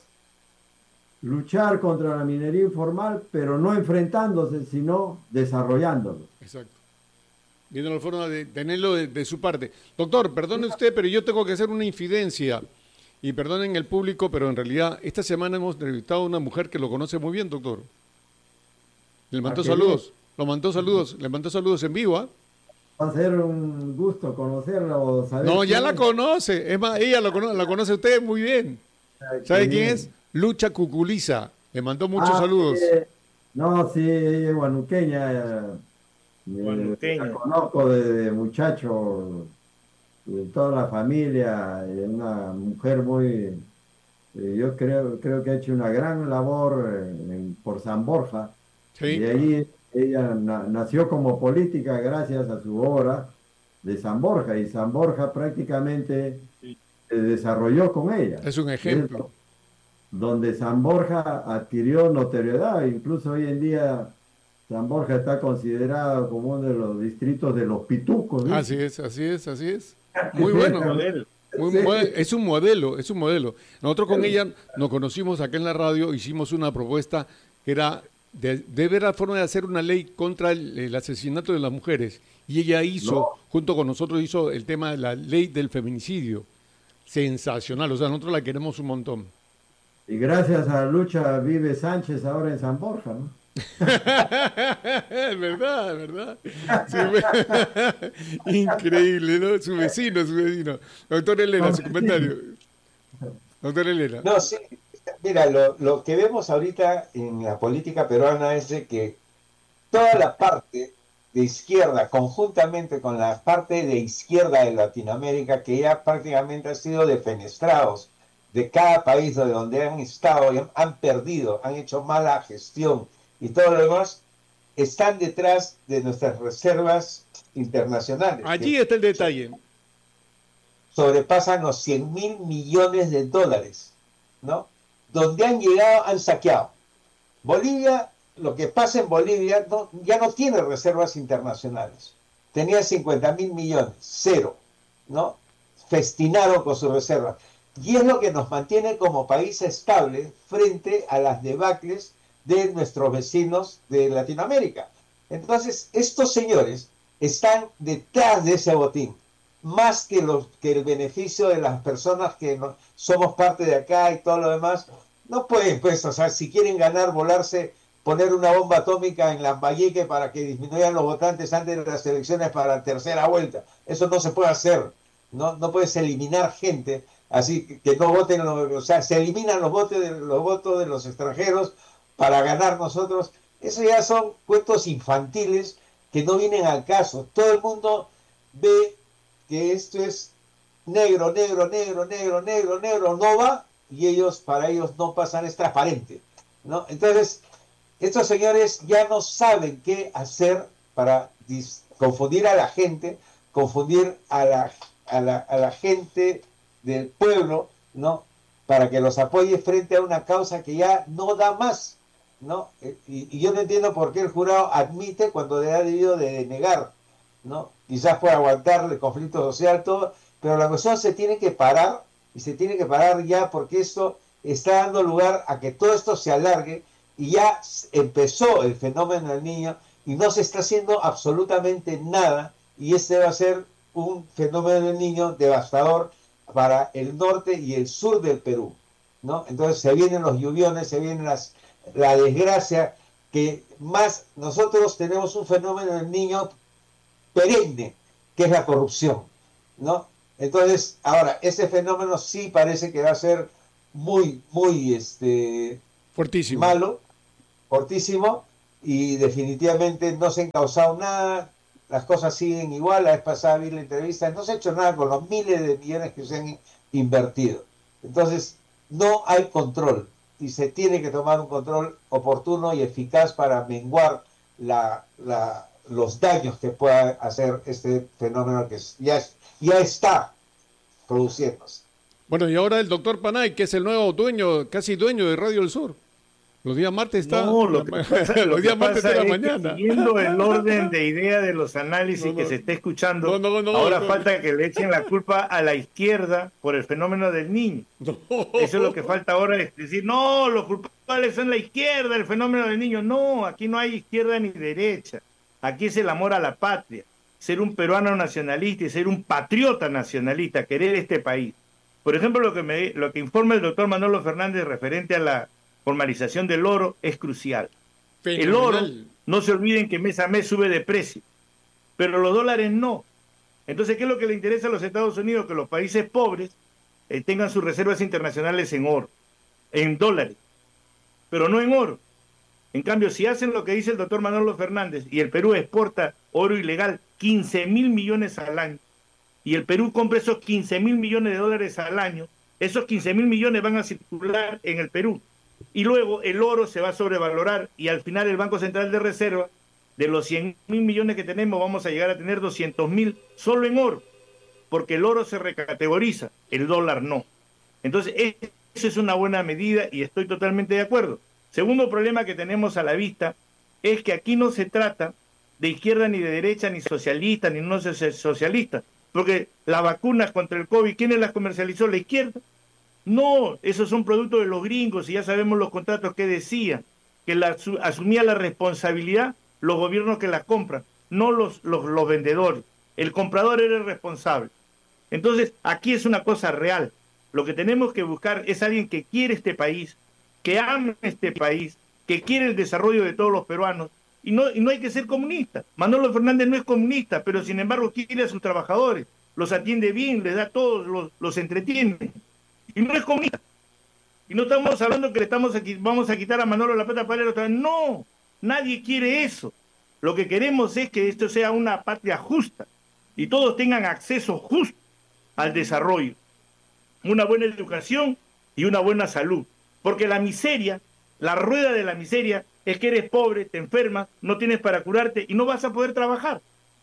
luchar contra la minería informal, pero no enfrentándose, sino desarrollándolo. Exacto. Viendo la forma de tenerlo de, de su parte. Doctor, perdone usted, pero yo tengo que hacer una infidencia. Y perdonen el público, pero en realidad esta semana hemos entrevistado a una mujer que lo conoce muy bien, doctor. Le mandó saludos. Lo mandó saludos. Le mandó saludos en vivo, ¿ah? Va a ser un gusto conocerla o saber. No, ya quién la es. conoce. Es más, ella lo conoce, la conoce usted muy bien. ¿Sabe quién es? Lucha Cuculiza. Le mandó muchos Ah, saludos. sí. No, sí, ella es guanuqueña. eh, Guanuqueña. La conozco desde muchacho, de toda la familia, es una mujer muy, eh, yo creo, creo que ha hecho una gran labor eh, en- por San Borja. Sí. Y ahí ella na- nació como política gracias a su obra de San Borja, y San Borja prácticamente Sí. se desarrolló con ella. Es un ejemplo. Donde San Borja adquirió notoriedad, incluso hoy en día San Borja está considerado como uno de los distritos de los pitucos, ¿no? Así es, así es, así es. Muy bueno. Modelo. Muy Sí. mode- es un modelo, es un modelo. Nosotros con ella nos conocimos acá en la radio, hicimos una propuesta que era de, de ver la forma de hacer una ley contra el, el asesinato de las mujeres. Y ella hizo, No. junto con nosotros, hizo el tema de la ley del feminicidio. Sensacional, o sea, nosotros la queremos un montón. Y gracias a Lucha vive Sánchez ahora en San Borja, ¿no? Es verdad, es verdad. Sí, increíble, ¿no? Su vecino, su vecino. Doctor Elena, su comentario. Doctor Elena. No, sí, mira, lo, lo que vemos ahorita en la política peruana es de que toda la parte de izquierda, conjuntamente con la parte de izquierda de Latinoamérica, que ya prácticamente han sido defenestrados de cada país de donde han estado, y han, han perdido, han hecho mala gestión y todo lo demás, están detrás de nuestras reservas internacionales. Allí que está el detalle. sobrepasan los cien mil millones de dólares, ¿no? Donde han llegado, han saqueado. Bolivia, lo que pasa en Bolivia, no, ya no tiene reservas internacionales. Tenía cincuenta mil millones, cero, ¿no? Festinaron con sus reservas. Y es lo que nos mantiene como país estable frente a las debacles de nuestros vecinos de Latinoamérica. Entonces, estos señores están detrás de ese botín, más que, los, que el beneficio de las personas que no, somos parte de acá y todo lo demás. No pueden, pues, o sea, si quieren ganar, volarse, poner una bomba atómica en Lambayeque para que disminuyan los votantes antes de las elecciones para la tercera vuelta. Eso no se puede hacer. No, no puedes eliminar gente así que, que no voten, o sea, se eliminan los votos, de, los votos de los extranjeros para ganar nosotros. Eso ya son cuentos infantiles que no vienen al caso. Todo el mundo ve que esto es negro, negro, negro, negro, negro, negro, no va, y ellos, para ellos no pasan, es transparente, ¿no? Entonces, estos señores ya no saben qué hacer para confundir a la gente, confundir a la, a la, a la gente del pueblo, ¿no? Para que los apoye frente a una causa que ya no da más, ¿no? Y, y yo no entiendo por qué el jurado admite cuando le ha debido de denegar, ¿no? Quizás por aguantar el conflicto social, todo, pero la cuestión se tiene que parar, y se tiene que parar ya, porque esto está dando lugar a que todo esto se alargue, y ya empezó el fenómeno del Niño, y no se está haciendo absolutamente nada, y este va a ser un fenómeno del Niño devastador para el norte y el sur del Perú, ¿no? Entonces se vienen los lluviones, se vienen las, la desgracia que más nosotros tenemos un fenómeno del niño perenne, que es la corrupción, ¿no? Entonces, ahora, ese fenómeno sí parece que va a ser muy, muy este, Fuertísimo. malo, fortísimo, y definitivamente no se ha encauzado nada, las cosas siguen igual. La vez pasada vi la entrevista, no se ha hecho nada con los miles de millones que se han invertido. Entonces, no hay control, y se tiene que tomar un control oportuno y eficaz para menguar la, la, los daños que pueda hacer este fenómeno que ya, ya está produciéndose. Bueno, y ahora el doctor Panay, que es el nuevo dueño, casi dueño de Radio del Sur. Los días martes está. No, lo que pasa, lo los días que martes pasa de la es mañana. que siguiendo el orden de idea de los análisis no, no, que se está escuchando, no, no, no, ahora no, falta que le echen la culpa a la izquierda por el fenómeno del niño. No. Eso es lo que falta ahora, es decir, no, los culpables son la izquierda, el fenómeno del niño. No, aquí no hay izquierda ni derecha. Aquí es el amor a la patria, ser un peruano nacionalista y ser un patriota nacionalista, querer este país. Por ejemplo, lo que, me, lo que informa el doctor Manolo Fernández referente a la formalización del oro es crucial. Fenomenal. El oro, no se olviden que mes a mes sube de precio, pero los dólares no. Entonces, ¿qué es lo que le interesa a los Estados Unidos? Que los países pobres eh, tengan sus reservas internacionales en oro, en dólares, pero no en oro. En cambio, si hacen lo que dice el doctor Manolo Fernández y el Perú exporta oro ilegal quince mil millones al año, y el Perú compra esos quince mil millones de dólares al año, esos quince mil millones van a circular en el Perú. Y luego el oro se va a sobrevalorar y al final el Banco Central de Reserva, de los cien mil millones que tenemos, vamos a llegar a tener doscientos mil solo en oro, porque el oro se recategoriza, el dólar no. Entonces, eso es una buena medida y estoy totalmente de acuerdo. Segundo problema que tenemos a la vista es que aquí no se trata de izquierda ni de derecha, ni socialista, ni no socialista, porque las vacunas contra el COVID, ¿quiénes las comercializó? ¿La izquierda? No, esos son productos de los gringos y ya sabemos los contratos que decían, que la, asumía la responsabilidad los gobiernos que las compran, no los, los, los vendedores. El comprador era el responsable. Entonces, aquí es una cosa real. Lo que tenemos que buscar es alguien que quiere este país, que ame este país, que quiere el desarrollo de todos los peruanos, y no, y no hay que ser comunista. Manolo Fernández no es comunista, pero sin embargo quiere a sus trabajadores, los atiende bien, les da todo, los, los entretiene. Y no es comunista. Y no estamos hablando que le estamos aquí, vamos a quitar a Manolo la plata para el otro. No, nadie quiere eso. Lo que queremos es que esto sea una patria justa y todos tengan acceso justo al desarrollo, una buena educación y una buena salud. Porque la miseria, la rueda de la miseria, es que eres pobre, te enfermas, no tienes para curarte y no vas a poder trabajar.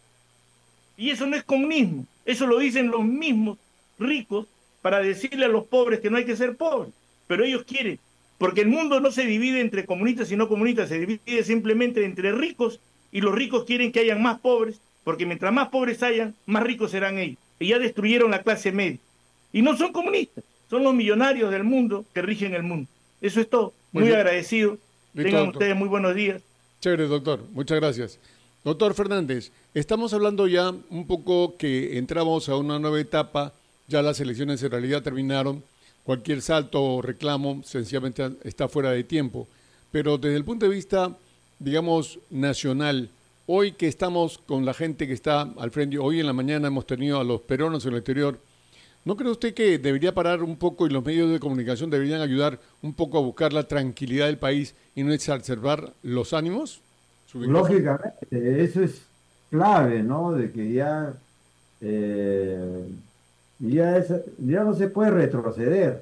Y eso no es comunismo, eso lo dicen los mismos ricos para decirle a los pobres que no hay que ser pobres, pero ellos quieren, porque el mundo no se divide entre comunistas y no comunistas, se divide simplemente entre ricos, y los ricos quieren que hayan más pobres, porque mientras más pobres hayan, más ricos serán ellos, y ya destruyeron la clase media, y no son comunistas, son los millonarios del mundo que rigen el mundo. Eso es todo, muy, muy agradecido, Listo, tengan doctor. ustedes muy buenos días. Chévere, doctor, muchas gracias. Doctor Fernández, estamos hablando ya un poco que entramos a una nueva etapa. Ya las elecciones en realidad terminaron, cualquier salto o reclamo sencillamente está fuera de tiempo. Pero desde el punto de vista, digamos, nacional, hoy que estamos con la gente que está al frente, hoy en la mañana hemos tenido a los peruanos en el exterior, ¿no cree usted que debería parar un poco y los medios de comunicación deberían ayudar un poco a buscar la tranquilidad del país y no exacerbar los ánimos? Lógicamente, eso es clave, ¿no? De que ya... Eh... Ya, es, ya no se puede retroceder.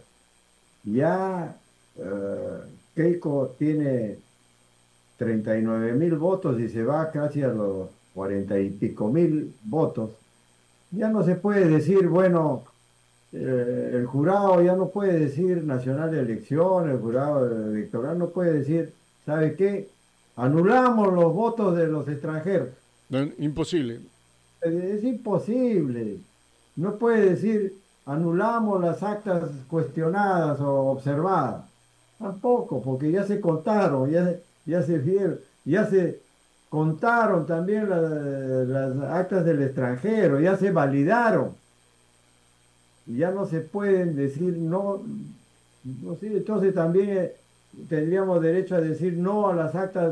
Ya uh, Keiko tiene treinta y nueve mil votos y se va casi a los cuarenta y pico mil votos. Ya no se puede decir, bueno, eh, el jurado ya no puede decir Nacional de Elecciones, el jurado electoral no puede decir, ¿sabe qué? Anulamos los votos de los extranjeros. No, imposible. Es, es imposible. No puede decir, anulamos las actas cuestionadas o observadas. Tampoco, porque ya se contaron, ya, ya se vieron, ya se contaron también la, las actas del extranjero, ya se validaron. Y ya no se pueden decir, no, no sé, entonces también tendríamos derecho a decir no a las actas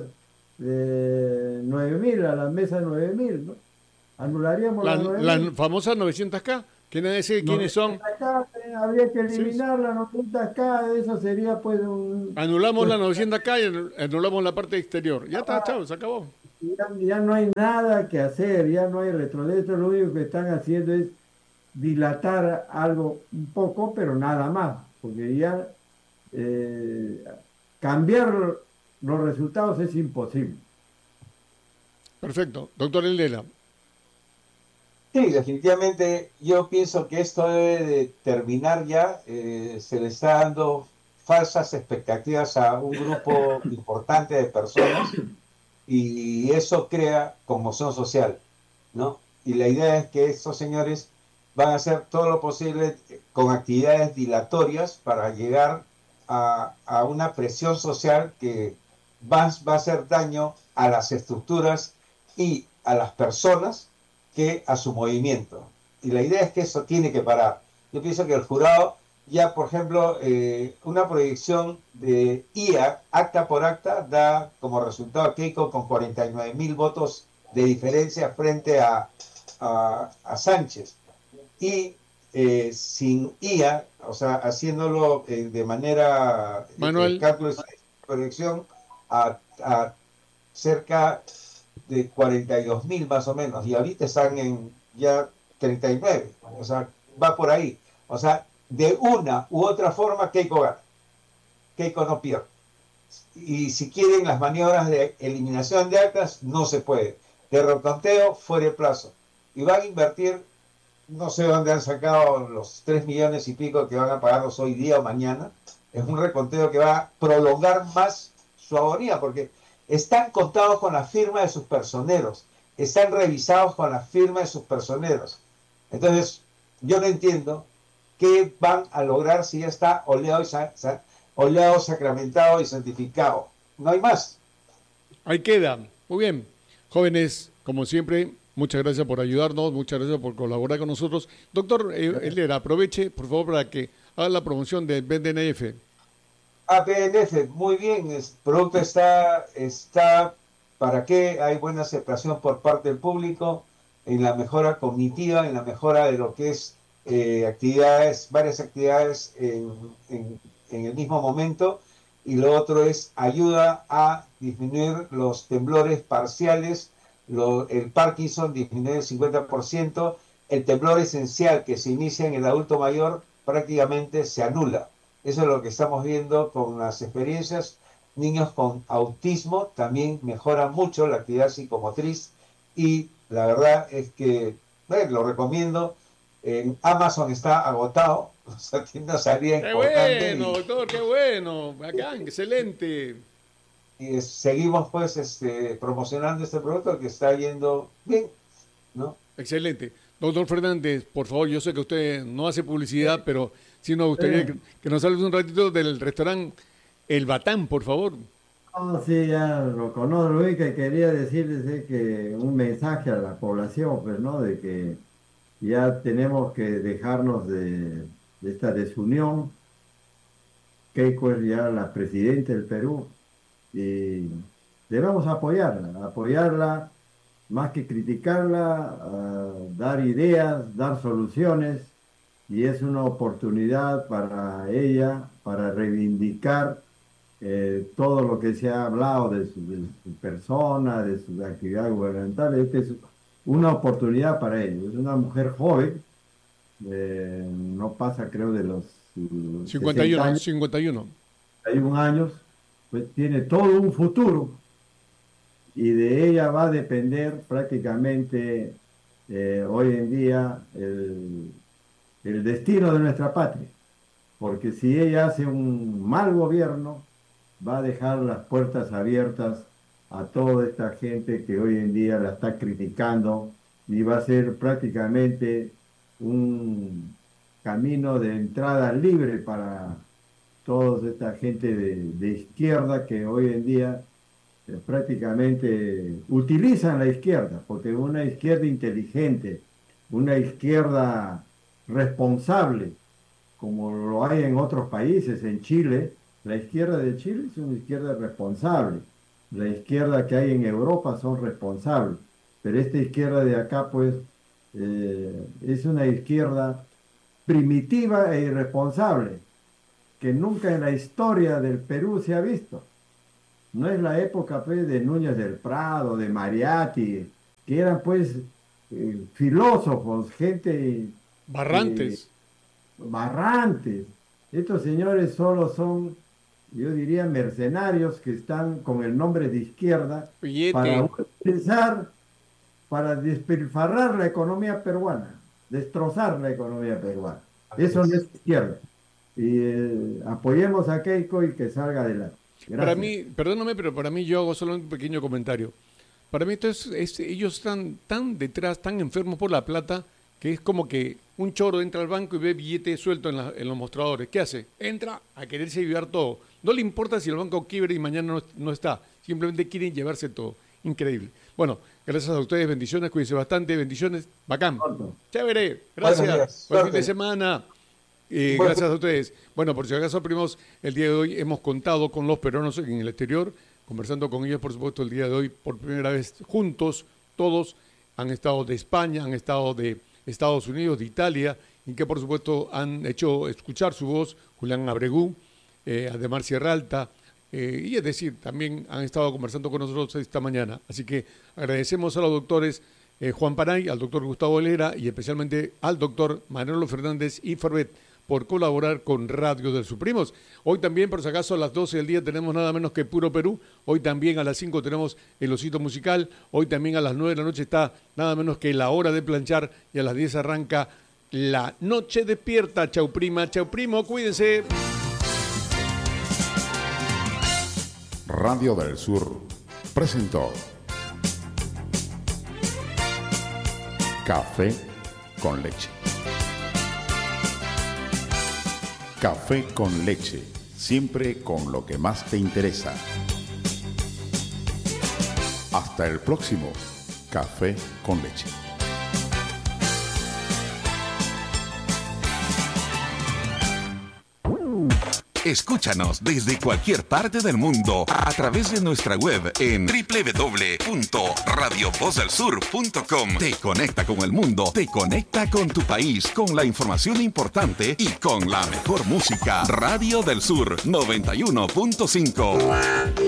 de nueve mil, a las mesas nueve mil, ¿no? Anularíamos La, las la nueve mil. famosa novecientos K, que nadie sabe quiénes son. novecientos K, eh, habría que Sí, sí. eliminar la novecientos K, eso sería pues un... Anulamos la Pues, novecientos K y anulamos la parte exterior. Ya está, chao, se acabó. ya, ya no hay nada que hacer, ya no hay retroceso, lo único que están haciendo es dilatar algo un poco, pero nada más, porque ya eh, cambiar los resultados es imposible. Perfecto. Doctor Eldela. Sí, definitivamente yo pienso que esto debe de terminar ya. Eh, se le está dando falsas expectativas a un grupo importante de personas y eso crea conmoción social, ¿no? Y la idea es que estos señores van a hacer todo lo posible con actividades dilatorias para llegar a, a una presión social que va, va a hacer daño a las estructuras y a las personas que a su movimiento. Y la idea es que eso tiene que parar. Yo pienso que el jurado ya, por ejemplo, eh, una proyección de I A, acta por acta, da como resultado a Keiko con cuarenta y nueve mil votos de diferencia frente a, a, a Sánchez. Y eh, sin I A, o sea, haciéndolo eh, de manera, eh, Manuel. cálculos de proyección, a, a cerca de cuarenta y dos mil más o menos, y ahorita están en ya treinta y nueve, o sea, va por ahí. O sea, de una u otra forma, Keiko gana. Keiko no pierde. Y si quieren las maniobras de eliminación de actas, no se puede. De reconteo, fuera de plazo. Y van a invertir, no sé dónde han sacado los tres millones y pico que van a pagarlos hoy día o mañana. Es un reconteo que va a prolongar más su agonía, porque están contados con la firma de sus personeros, están revisados con la firma de sus personeros. Entonces, yo no entiendo qué van a lograr si ya está oleado, y sa sa oleado, sacramentado y santificado. No hay más. Ahí queda. Muy bien. Jóvenes, como siempre, muchas gracias por ayudarnos, muchas gracias por colaborar con nosotros. Doctor eh, Eldela, aproveche, por favor, para que haga la promoción del B D N F. A B N F, muy bien, el producto está, está para qué, hay buena aceptación por parte del público en la mejora cognitiva, en la mejora de lo que es eh, actividades, varias actividades en, en, en el mismo momento, y lo otro es ayuda a disminuir los temblores parciales, lo, el Parkinson disminuye el cincuenta por ciento, el temblor esencial que se inicia en el adulto mayor prácticamente se anula. Eso es lo que estamos viendo con las experiencias. Niños con autismo también mejoran mucho la actividad psicomotriz y la verdad es que bueno, lo recomiendo. En Amazon está agotado, o sea, tiene una salida ¡Qué importante bueno, y, doctor! ¡Qué bueno! Bacán, excelente. y seguimos pues este, promocionando este producto que está yendo bien, ¿no? Excelente. Doctor Fernández, por favor, yo sé que usted no hace publicidad, pero sí nos gustaría que, que nos hables un ratito del restaurante El Batán, por favor. No, sí, ya lo conozco. Lo único que quería decirles es que un mensaje a la población, pues, ¿no? De que ya tenemos que dejarnos de, de esta desunión. Keiko es ya la presidenta del Perú y debemos apoyarla, apoyarla más que criticarla, ah, dar ideas, dar soluciones, y es una oportunidad para ella, para reivindicar eh, todo lo que se ha hablado de su, de su persona, de su actividad gubernamental. Esta es una oportunidad para ella. Es una mujer joven, eh, no pasa creo de los uh, cincuenta y sesenta uno, años, cincuenta y uno. sesenta y un años, pues tiene todo un futuro y de ella va a depender prácticamente eh, hoy en día el, el destino de nuestra patria, porque si ella hace un mal gobierno, va a dejar las puertas abiertas a toda esta gente que hoy en día la está criticando y va a ser prácticamente un camino de entrada libre para toda esta gente de, de izquierda que hoy en día eh, prácticamente utilizan la izquierda, porque una izquierda inteligente, una izquierda responsable, como lo hay en otros países, en Chile, La izquierda de Chile es una izquierda responsable. La izquierda que hay en Europa son responsables. Pero esta izquierda de acá, pues, eh, es una izquierda primitiva e irresponsable, que nunca en la historia del Perú se ha visto. No es la época, pues, de Núñez del Prado, de Mariatti, que eran, pues, eh, filósofos, gente... Barrantes. Eh, barrantes. Estos señores solo son, yo diría, mercenarios que están con el nombre de izquierda Billete. para utilizar, para despilfarrar la economía peruana, destrozar la economía peruana. Eso no es izquierda. Y eh, apoyemos a Keiko y que salga adelante. Gracias. Para mí, perdóname, pero para mí yo hago solo un pequeño comentario. Para mí esto es, es- ellos están tan detrás, tan enfermos por la plata, que es como que un choro entra al banco y ve billete suelto en, la- en los mostradores. ¿Qué hace? Entra a quererse llevar todo. No le importa si el banco quiebra y mañana no, no está. Simplemente quieren llevarse todo. Increíble. Bueno, gracias a ustedes, bendiciones, cuídense bastante, bendiciones, bacán. Pronto. Chévere, Buenos gracias. días, Buen fin de suerte. semana. Eh, Buen gracias a ustedes. Bueno, por si acaso, primos, el día de hoy hemos contado con los peruanos en el exterior, conversando con ellos, por supuesto, el día de hoy, por primera vez juntos, todos han estado de España, han estado de Estados Unidos, de Italia, y que, por supuesto, han hecho escuchar su voz, Julián Abregú, eh, Ademar Sierra Alta, eh, y es decir, también han estado conversando con nosotros esta mañana. Así que agradecemos a los doctores eh, Juan Panay, al doctor Gustavo Helera y especialmente al doctor Manolo Fernández y Forbet por colaborar con Radio del Suprimos. Hoy también, por si acaso, a las doce del día tenemos nada menos que Puro Perú. Hoy también a las cinco tenemos El Osito Musical. Hoy también a las nueve de la noche está nada menos que La Hora de Planchar. Y a las diez arranca La Noche Despierta. Chau prima, chau primo, cuídense. Radio del Sur presentó Café con Leche. Café con Leche, siempre con lo que más te interesa. Hasta el próximo Café con Leche. Escúchanos desde cualquier parte del mundo a través de nuestra web en doble u doble u doble u punto radio voz del sur punto com. Te conecta con el mundo, te conecta con tu país, con la información importante y con la mejor música. Radio del Sur noventa y uno punto cinco.